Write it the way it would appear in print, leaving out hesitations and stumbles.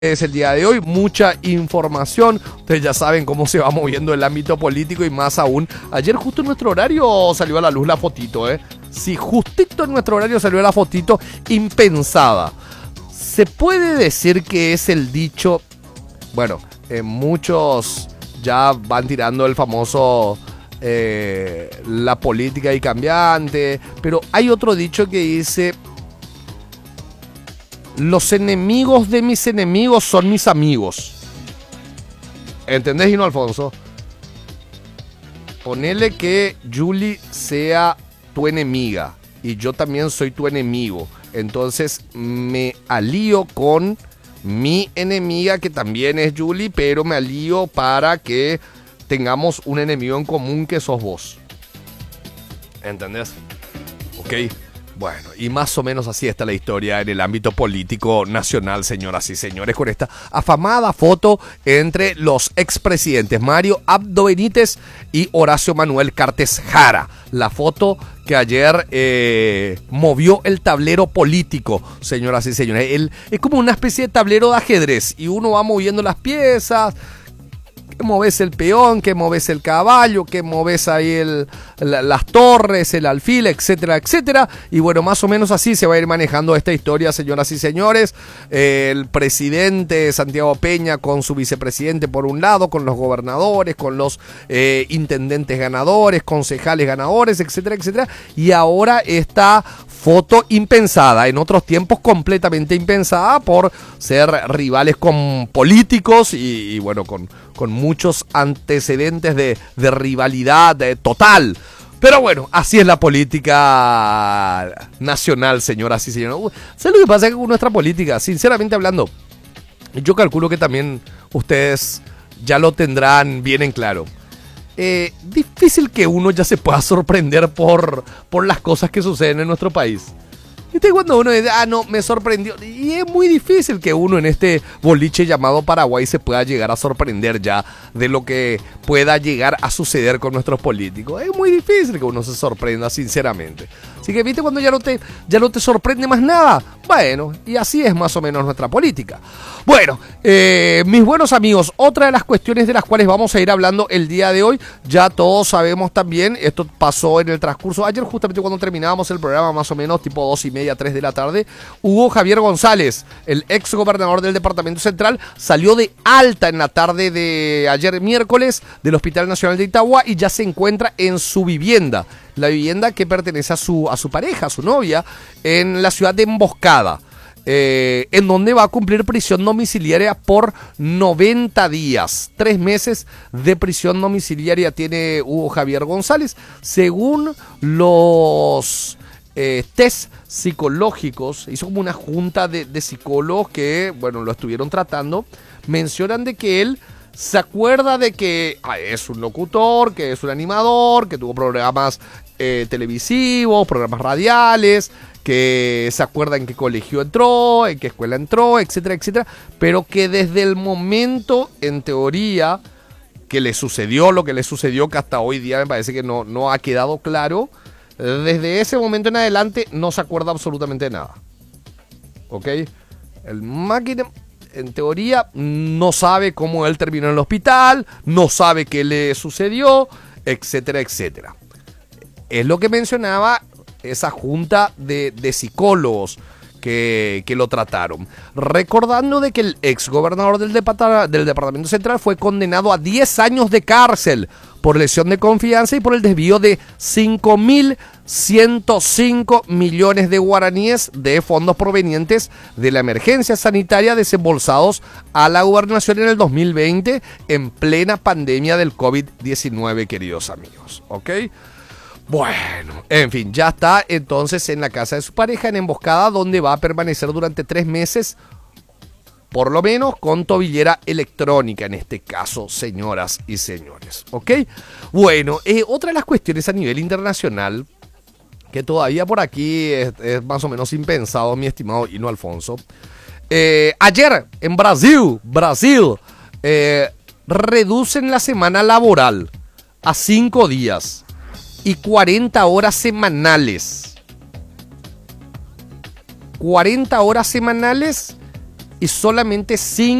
Es el día de hoy, mucha información, ustedes ya saben cómo se va moviendo el ámbito político y más aún, ayer justo en nuestro horario salió a la luz la fotito, sí, justito en nuestro horario salió la fotito impensada. Se puede decir que es el dicho, bueno, muchos ya van tirando el famoso la política y cambiante, pero hay otro dicho que dice: los enemigos de mis enemigos son mis amigos. ¿Entendés, Gino Alfonso? Ponele que Julie sea tu enemiga y yo también soy tu enemigo. Entonces me alío con mi enemiga, que también es Julie, pero me alío para que tengamos un enemigo en común, que sos vos. ¿Entendés? Ok. Bueno, y más o menos así está la historia en el ámbito político nacional, señoras y señores, con esta afamada foto entre los expresidentes Mario Abdo Benítez y Horacio Manuel Cartes Jara. La foto que ayer movió el tablero político, señoras y señores. Es como una especie de tablero de ajedrez y uno va moviendo las piezas. Que moves el peón, que moves el caballo, que moves ahí las torres, el alfil, etcétera, etcétera. Y bueno, más o menos así se va a ir manejando esta historia, señoras y señores. El presidente Santiago Peña con su vicepresidente por un lado, con los gobernadores, con los intendentes ganadores, concejales ganadores, etcétera, etcétera. Y ahora esta foto impensada, en otros tiempos completamente impensada por ser rivales con políticos y bueno, con muchos antecedentes de rivalidad total. Pero bueno, así es la política nacional, señoras y señores. ¿Sabes lo que pasa con nuestra política? Sinceramente hablando, yo calculo que también ustedes ya lo tendrán bien en claro. Difícil que uno ya se pueda sorprender por las cosas que suceden en nuestro país. ¿Viste cuando uno dice, no, me sorprendió? Y es muy difícil que uno en este boliche llamado Paraguay se pueda llegar a sorprender ya de lo que pueda llegar a suceder con nuestros políticos. Es muy difícil que uno se sorprenda, sinceramente. Así que, ¿viste cuando ya no te sorprende más nada? Bueno, y así es más o menos nuestra política. Bueno, mis buenos amigos, otra de las cuestiones de las cuales vamos a ir hablando el día de hoy, ya todos sabemos también, esto pasó en el transcurso, ayer justamente cuando terminábamos el programa, más o menos tipo 2:30, 3 de la tarde, Hugo Javier González, el ex gobernador del Departamento Central, salió de alta en la tarde de ayer miércoles del Hospital Nacional de Itagua y ya se encuentra en su vivienda, la vivienda que pertenece a su pareja, a su novia, en la ciudad de Emboscada. En donde va a cumplir prisión domiciliaria por 90 días. 3 meses de prisión domiciliaria tiene Hugo Javier González. Según los test psicológicos, hizo como una junta de psicólogos que, bueno, lo estuvieron tratando. Mencionan de que él se acuerda de que es un locutor, que es un animador, que tuvo programas televisivos, programas radiales, que se acuerda en qué colegio entró, en qué escuela entró, etcétera, etcétera, pero que desde el momento, en teoría, que le sucedió lo que le sucedió, que hasta hoy día me parece que no ha quedado claro, desde ese momento en adelante no se acuerda absolutamente de nada. ¿Ok? El máquina, en teoría, no sabe cómo él terminó en el hospital, no sabe qué le sucedió, etcétera, etcétera. Es lo que mencionaba esa junta de psicólogos que lo trataron. Recordando de que el ex gobernador del Departamento Central fue condenado a 10 años de cárcel por lesión de confianza y por el desvío de 5.105 millones de guaraníes de fondos provenientes de la emergencia sanitaria desembolsados a la gobernación en el 2020 en plena pandemia del COVID-19, queridos amigos. ¿Ok? Bueno, en fin, ya está entonces en la casa de su pareja en Emboscada, donde va a permanecer durante 3 meses, por lo menos con tobillera electrónica en este caso, señoras y señores. ¿Ok? Bueno, otra de las cuestiones a nivel internacional, que todavía por aquí es más o menos impensado, mi estimado Hino Alfonso. Ayer en Brasil, reducen la semana laboral a 5 días. Y 40 horas semanales. 40 horas semanales y solamente 5